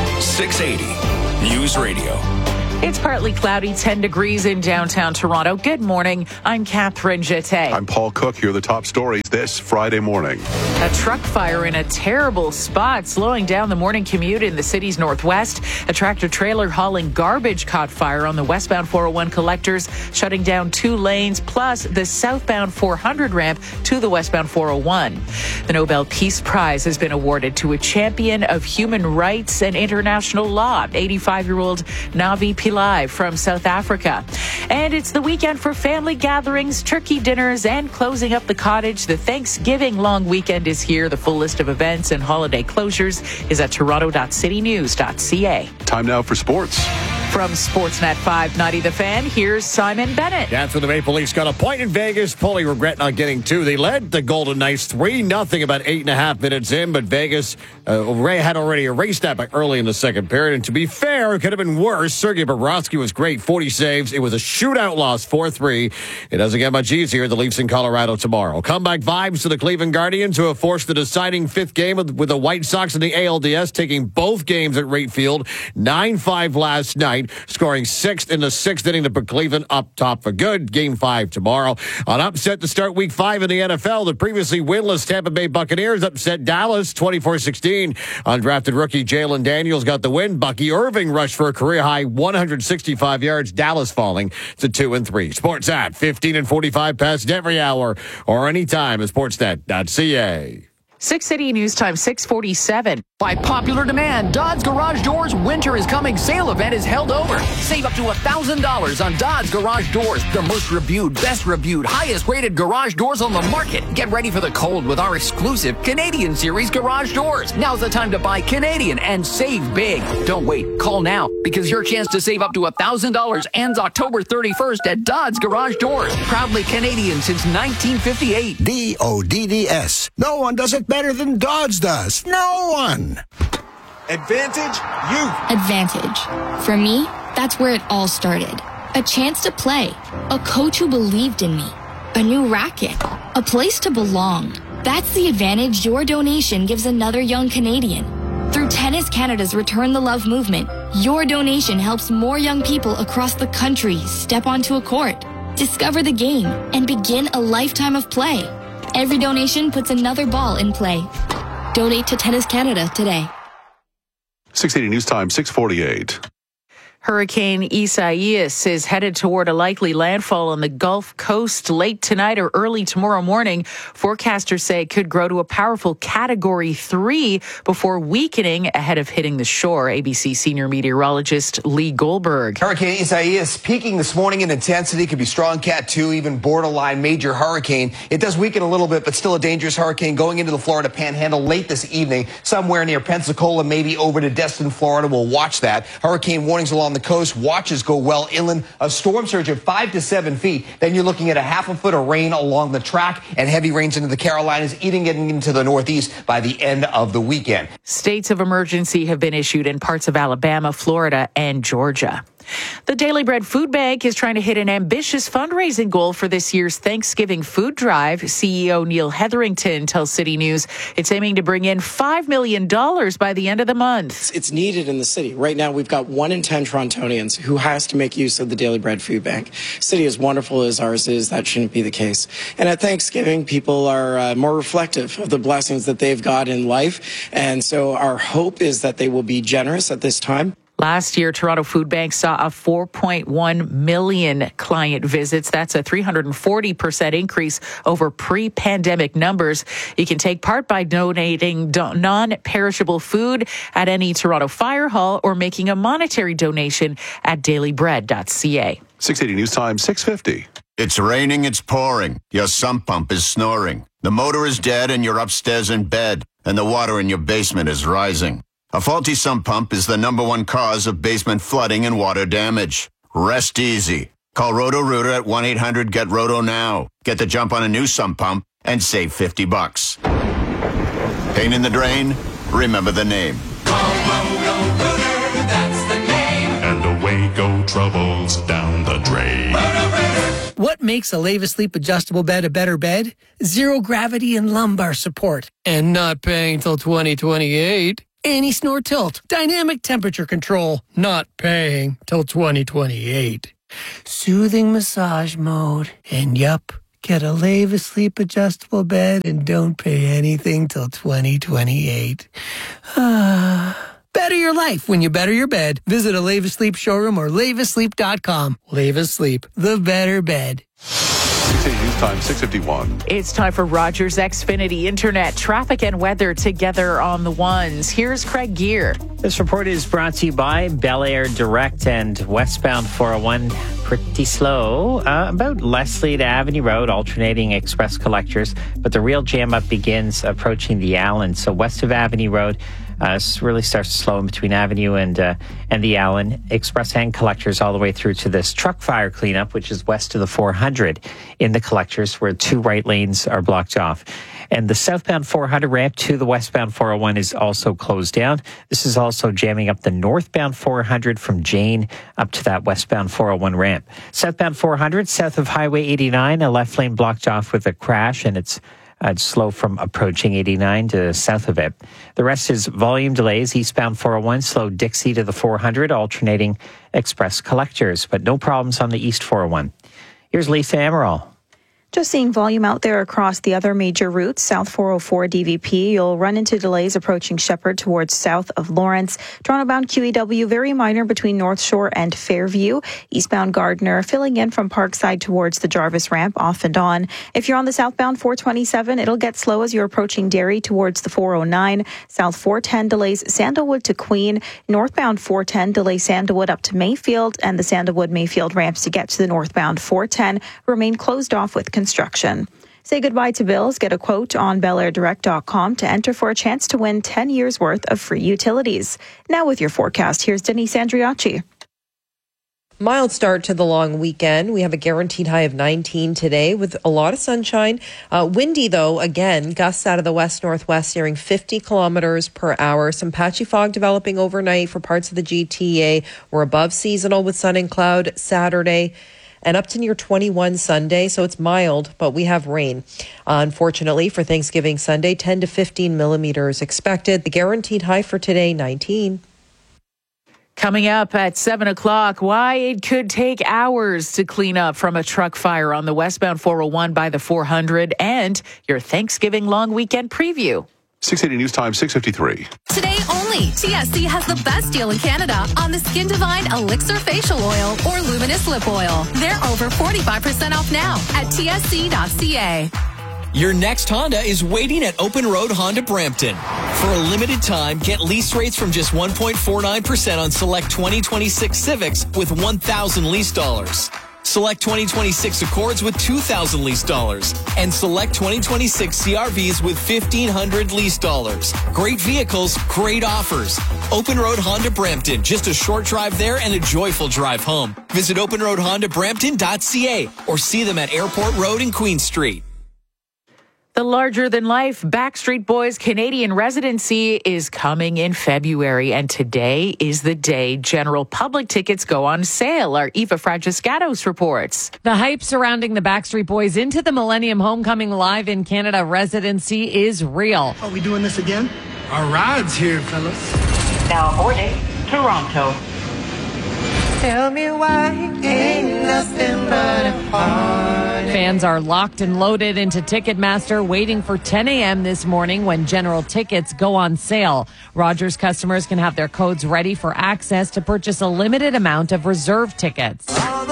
six eighty News Radio. It's partly cloudy, ten degrees in downtown Toronto. Good morning. I'm Catherine Jeté. I'm Paul Cook. Here are the top stories this Friday morning. A truck fire in a terrible spot, slowing down the morning commute in the city's northwest. A tractor trailer hauling garbage caught fire on the westbound four oh one collectors, shutting down two lanes, plus the southbound four hundred ramp to the westbound four oh one. The Nobel Peace Prize has been awarded to a champion of human rights and international law, eighty-five-year-old Navi Pillay from South Africa. And it's the weekend for family gatherings, turkey dinners, and closing up the cottage. The Thanksgiving long weekend is here. The full list of events and holiday closures is at toronto dot city news dot c a. Time now for sports. From Sportsnet five ninety The Fan, here's Simon Bennett. That's when the Maple Leafs got a point in Vegas. Fully regret not getting two. They led the Golden Knights three nothing about eight and a half minutes in, but Vegas uh, Ray had already erased that by early in the second period. And to be fair, it could have been worse. Sergei Bobrovsky was great, forty saves. It was a shootout loss, four three. It doesn't get much easier. The Leafs in Colorado tomorrow. Comeback vibes to the Cleveland Guardians, who have forced the deciding fifth game with, with the White Sox in the A L D S, taking both games at Rate Field, nine five last night, scoring sixth in the sixth inning to put Cleveland up top for good. Game five tomorrow. On upset to start week five in the N F L, the previously winless Tampa Bay Buccaneers upset Dallas twenty-four sixteen. Undrafted rookie Jalen Daniels got the win. Bucky Irving rushed for a career-high one hundred sixty-five yards. Dallas falling to two and three. Sports at fifteen and forty-five past every hour or anytime at sportsnet dot c a. six City News Time, six forty-seven. By popular demand, Dodds Garage Doors Winter is Coming sale event is held over. Save up to one thousand dollars on Dodds Garage Doors, the most reviewed, best reviewed, highest rated garage doors on the market. Get ready for the cold with our exclusive Canadian Series garage doors. Now's the time to buy Canadian and save big. Don't wait. Call now because your chance to save up to one thousand dollars ends October thirty-first at Dodds Garage Doors. Proudly Canadian since nineteen fifty-eight. D O D D S. No one does it better than Dodds does. No one. Advantage Youth. Advantage. For me, that's where it all started. A chance to play. A coach who believed in me. A new racket. A place to belong. That's the advantage your donation gives another young Canadian. Through Tennis Canada's Return the Love movement, your donation helps more young people across the country step onto a court, discover the game, and begin a lifetime of play. Every donation puts another ball in play. Donate to Tennis Canada today. six eighty News Time, six forty-eight. Hurricane Isaias is headed toward a likely landfall on the Gulf Coast late tonight or early tomorrow morning. Forecasters say it could grow to a powerful Category three before weakening ahead of hitting the shore. A B C senior meteorologist Lee Goldberg. Hurricane Isaias peaking this morning in intensity, could be strong Cat two, even borderline major hurricane. It does weaken a little bit, but still a dangerous hurricane going into the Florida Panhandle late this evening, somewhere near Pensacola, maybe over to Destin, Florida. We'll watch that. Hurricane warnings along the coast. Watches go well inland. A storm surge of five to seven feet. Then you're looking at a half a foot of rain along the track and heavy rains into the Carolinas, eating it into the Northeast by the end of the weekend. States of emergency have been issued in parts of Alabama, Florida, and Georgia. The Daily Bread Food Bank is trying to hit an ambitious fundraising goal for this year's Thanksgiving food drive. C E O Neil Hetherington tells City News it's aiming to bring in five million dollars by the end of the month. It's needed in the city. Right now, we've got one in ten Torontonians who has to make use of the Daily Bread Food Bank. City as wonderful as ours is, that shouldn't be the case. And at Thanksgiving, people are uh, more reflective of the blessings that they've got in life. And so our hope is that they will be generous at this time. Last year, Toronto Food Bank saw a four point one million client visits. That's a three hundred forty percent increase over pre-pandemic numbers. You can take part by donating do- non-perishable food at any Toronto Fire Hall or making a monetary donation at daily bread dot c a. six eighty News Time, six fifty. It's raining, it's pouring. Your sump pump is snoring. The motor is dead and you're upstairs in bed, and the water in your basement is rising. A faulty sump pump is the number one cause of basement flooding and water damage. Rest easy. Call Roto-Rooter at one eight hundred get roto now. Get the jump on a new sump pump and save fifty bucks. Pain in the drain? Remember the name. Call Roto-Rooter, that's the name. And away go troubles down the drain. Roto-Rooter. What makes a Leva Sleep adjustable bed a better bed? Zero gravity and lumbar support. And not paying till twenty twenty-eight. Anti-snore tilt, dynamic temperature control, not paying till twenty twenty-eight. Soothing massage mode, and yup, get a Leva Sleep adjustable bed and don't pay anything till twenty twenty-eight. Ah, better your life when you better your bed. Visit a Leva Sleep showroom or leva sleep dot com. Leva Sleep, the better bed. six eighty News Time, six fifty-one. It's time for Rogers Xfinity Internet traffic and weather together on the ones. Here's Craig Gear. This report is brought to you by Bel Air Direct and westbound four oh one. Pretty slow. Uh, about Leslie to Avenue Road, alternating express collectors. But the real jam up begins approaching the Allen. So west of Avenue Road, Uh, really starts to slow in between Avenue and uh, and the Allen. Express and collectors all the way through to this truck fire cleanup, which is west of the four hundred in the collectors, where two right lanes are blocked off. And the southbound four hundred ramp to the westbound four oh one is also closed down. This is also jamming up the northbound four hundred from Jane up to that westbound four oh one ramp. Southbound four hundred, south of Highway eighty-nine, a left lane blocked off with a crash, and it's Uh, slow from approaching eighty-nine to south of it. The rest is volume delays. Eastbound four oh one, slow Dixie to the four hundred, alternating express collectors, but no problems on the east four oh one. Here's Lisa Amaral. Just seeing volume out there across the other major routes. South four oh four D V P, you'll run into delays approaching Shepherd towards south of Lawrence. Toronto-bound Q E W, very minor between North Shore and Fairview. Eastbound Gardiner, filling in from Parkside towards the Jarvis ramp, off and on. If you're on the southbound four twenty-seven, it'll get slow as you're approaching Derry towards the four oh nine. South four ten delays Sandalwood to Queen. Northbound four ten delays Sandalwood up to Mayfield, and the Sandalwood-Mayfield ramps to get to the northbound four ten remain closed off with construction. Say goodbye to bills. Get a quote on bel air direct dot com to enter for a chance to win ten years worth of free utilities. Now with your forecast, here's Denise Andriacci. Mild start to the long weekend. We have a guaranteed high of nineteen today with a lot of sunshine. Uh, windy, though, again, gusts out of the west-northwest nearing fifty kilometers per hour. Some patchy fog developing overnight for parts of the G T A. We're above seasonal with sun and cloud Saturday and up to near twenty-one Sunday, so it's mild, but we have rain. Uh, unfortunately, for Thanksgiving Sunday, ten to fifteen millimeters expected. The guaranteed high for today, nineteen. Coming up at seven o'clock, why it could take hours to clean up from a truck fire on the westbound four oh one by the four hundred, and your Thanksgiving long weekend preview. six eighty News Time, six fifty-three. Today only, T S C has the best deal in Canada on the Skin Divine Elixir Facial Oil or Luminous Lip Oil. They're over forty-five percent off now at T S C dot C A. Your next Honda is waiting at Open Road Honda Brampton. For a limited time, get lease rates from just one point four nine percent on select twenty twenty-six Civics with one thousand lease dollars. Select twenty twenty-six Accords with two thousand lease dollars. And select twenty twenty-six C R Vs with fifteen hundred lease dollars. Great vehicles, great offers. Open Road Honda Brampton. Just a short drive there and a joyful drive home. Visit open road honda brampton dot c a or see them at Airport Road and Queen Street. The larger-than-life Backstreet Boys Canadian residency is coming in February, and today is the day general public tickets go on sale. Our Eva Fragiscatos reports. The hype surrounding the Backstreet Boys into the Millennium Homecoming Live in Canada residency is real. Are we doing this again? Our ride's here, fellas. Now boarding Toronto. Tell me why ain't nothing but a heart. Fans are locked and loaded into Ticketmaster, waiting for ten a.m. this morning when general tickets go on sale. Rogers customers can have their codes ready for access to purchase a limited amount of reserve tickets.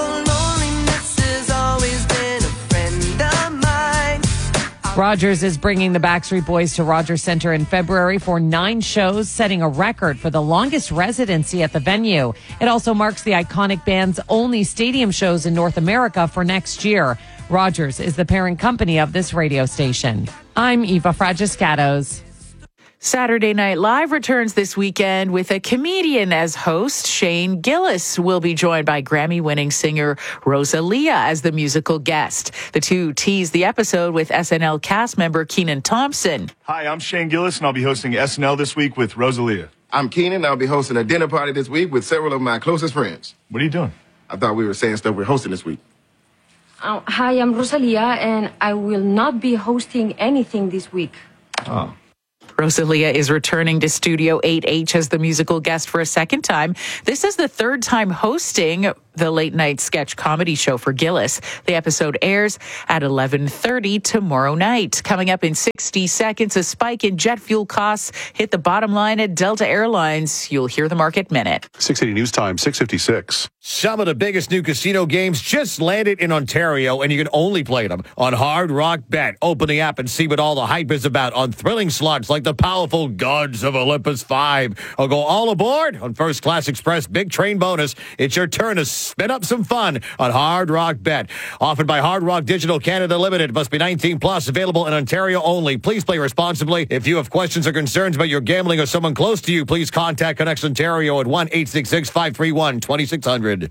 Rogers is bringing the Backstreet Boys to Rogers Center in February for nine shows, setting a record for the longest residency at the venue. It also marks the iconic band's only stadium shows in North America for next year. Rogers is the parent company of this radio station. I'm Eva Fragiscatos. Saturday Night Live returns this weekend with a comedian as host. Shane Gillis will be joined by Grammy-winning singer Rosalia as the musical guest. The two tease the episode with S N L cast member Kenan Thompson. Hi, I'm Shane Gillis, and I'll be hosting S N L this week with Rosalia. I'm Kenan, and I'll be hosting a dinner party this week with several of my closest friends. What are you doing? I thought we were saying stuff we're hosting this week. Uh, hi, I'm Rosalia, and I will not be hosting anything this week. Oh. Rosalia is returning to Studio eight H as the musical guest for a second time. This is the third time hosting the late-night sketch comedy show for Gillis. The episode airs at eleven thirty tomorrow night. Coming up in sixty seconds, a spike in jet fuel costs hit the bottom line at Delta Airlines. You'll hear the Market Minute. six eighty News Time, six fifty-six. Some of the biggest new casino games just landed in Ontario, and you can only play them on Hard Rock Bet. Open the app and see what all the hype is about on thrilling slots like the powerful Gods of Olympus five. Or go all aboard on First Class Express Big Train Bonus. It's your turn to spin up some fun on Hard Rock Bet. Offered by Hard Rock Digital Canada Limited. Must be nineteen plus. Available in Ontario only. Please play responsibly. If you have questions or concerns about your gambling or someone close to you, please contact Connex Ontario at one eight six six, five three one, two six zero zero.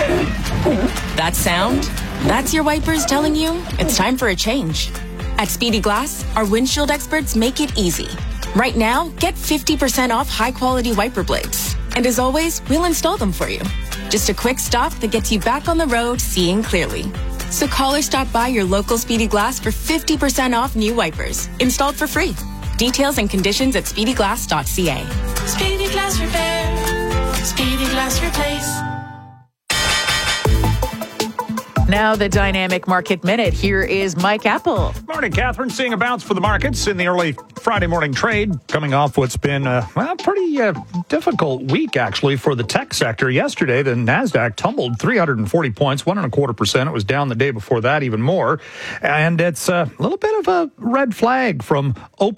That sound? That's your wipers telling you it's time for a change. At Speedy Glass, our windshield experts make it easy. Right now, get fifty percent off high-quality wiper blades. And as always, we'll install them for you. Just a quick stop that gets you back on the road seeing clearly. So call or stop by your local Speedy Glass for fifty percent off new wipers, installed for free. Details and conditions at speedy glass dot c a. Speedy Glass Repair. Speedy Glass Replace. Now the Dynamic Market Minute. Here is Mike Apple. Morning, Catherine. Seeing a bounce for the markets in the early Friday morning trade, coming off what's been a well, pretty uh, difficult week, actually, for the tech sector. Yesterday, the NASDAQ tumbled three hundred forty points, one and a quarter percent. It was down the day before that even more. And it's a little bit of a red flag from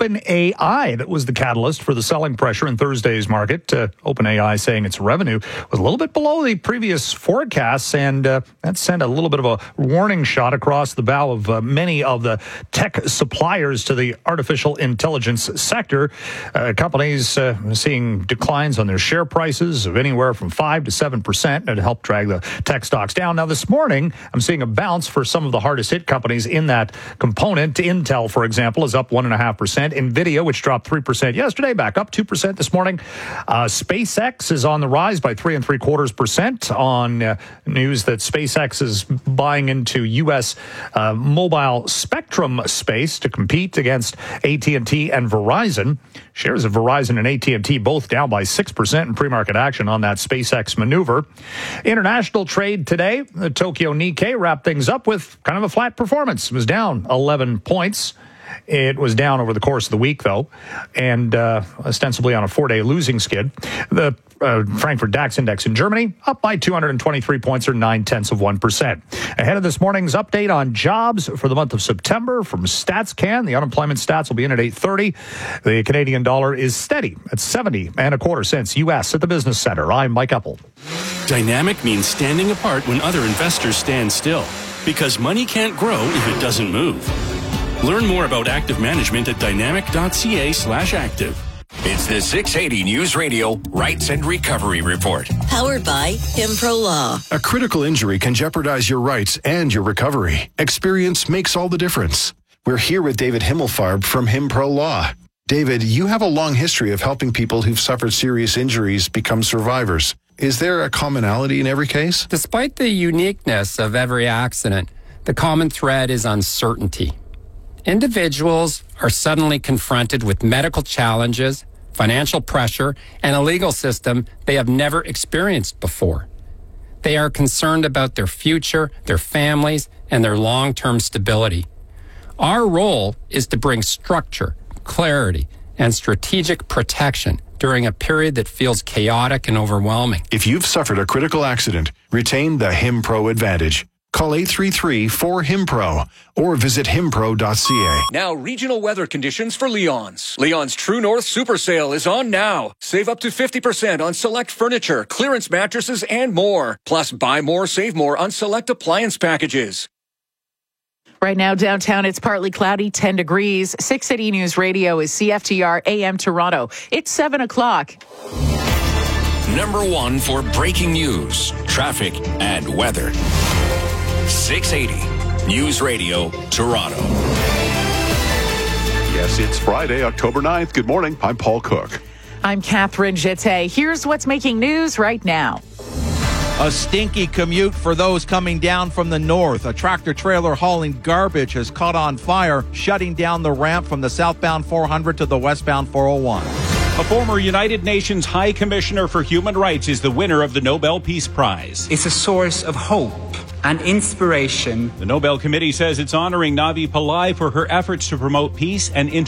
OpenAI that was the catalyst for the selling pressure in Thursday's market. Uh, OpenAI saying its revenue was a little bit below the previous forecasts, and uh, that sent a little bit of a warning shot across the bow of uh, many of the tech suppliers to the artificial intelligence sector. Uh, companies uh, seeing declines on their share prices of anywhere from five to seven percent, and it helped drag the tech stocks down. Now, this morning, I'm seeing a bounce for some of the hardest hit companies in that component. Intel, for example, is up one and a half percent. Nvidia, which dropped three percent yesterday, back up two percent this morning. Uh, SpaceX is on the rise by three and three quarters percent on uh, news that SpaceX is buying into U S uh, mobile spectrum space to compete against A T and T and Verizon. Shares of Verizon and A T and T both down by six percent in pre-market action on that SpaceX maneuver. International trade today, the Tokyo Nikkei wrapped things up with kind of a flat performance. It was down eleven points. It was down over the course of the week, though, and uh, ostensibly on a four-day losing skid. The uh, Frankfurt DAX index in Germany up by two hundred twenty-three points, or nine-tenths of one percent. Ahead of this morning's update on jobs for the month of September from StatsCan, the unemployment stats will be in at eight thirty. The Canadian dollar is steady at seventy and a quarter cents U S at the Business Center. I'm Mike Apple. Dynamic means standing apart when other investors stand still, because money can't grow if it doesn't move. Learn more about active management at dynamic.ca slash active. It's the six eighty News Radio Rights and Recovery Report. Powered by Himpro Law. A critical injury can jeopardize your rights and your recovery. Experience makes all the difference. We're here with David Himmelfarb from Himpro Law. David, you have a long history of helping people who've suffered serious injuries become survivors. Is there a commonality in every case? Despite the uniqueness of every accident, the common thread is uncertainty. Individuals are suddenly confronted with medical challenges, financial pressure, and a legal system they have never experienced before. They are concerned about their future, their families, and their long-term stability. Our role is to bring structure, clarity, and strategic protection during a period that feels chaotic and overwhelming. If you've suffered a critical accident, retain the HimPro Advantage. Call eight three three, four, H I M P R O or visit himpro dot c a. Now, regional weather conditions for Leon's. Leon's True North Super Sale is on now. Save up to fifty percent on select furniture, clearance mattresses, and more. Plus, buy more, save more on select appliance packages. Right now, downtown, it's partly cloudy, ten degrees. six eighty News Radio is C F T R A M Toronto. It's seven o'clock. Number one for breaking news, traffic, and weather. six eighty News Radio, Toronto. Yes, it's Friday, October ninth. Good morning. I'm Paul Cook. I'm Catherine Jette. Here's what's making news right now. A stinky commute for those coming down from the north. A tractor trailer hauling garbage has caught on fire, shutting down the ramp from the southbound four hundred to the westbound four oh one. A former United Nations High Commissioner for Human Rights is the winner of the Nobel Peace Prize. It's a source of hope and inspiration. The Nobel Committee says it's honoring Navi Pillai for her efforts to promote peace and